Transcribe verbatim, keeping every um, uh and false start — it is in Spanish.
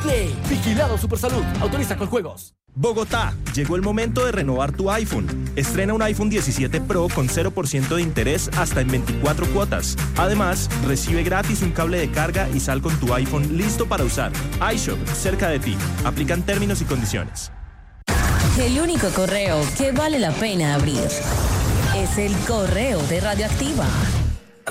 Play. Vigilado Supersalud. Autoriza con juegos. Bogotá, llegó el momento de renovar tu iPhone. Estrena un iPhone diecisiete Pro con cero por ciento de interés hasta en veinticuatro cuotas. Además, recibe gratis un cable de carga y sal con tu iPhone listo para usar. iShop, cerca de ti. Aplican términos y condiciones. El único correo que vale la pena abrir es el correo de Radioactiva.